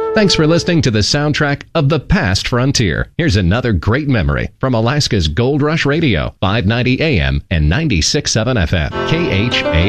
Thanks for listening to the soundtrack of The Past Frontier. Here's another great memory from Alaska's Gold Rush Radio, 590 AM and 96.7 FM, KHA.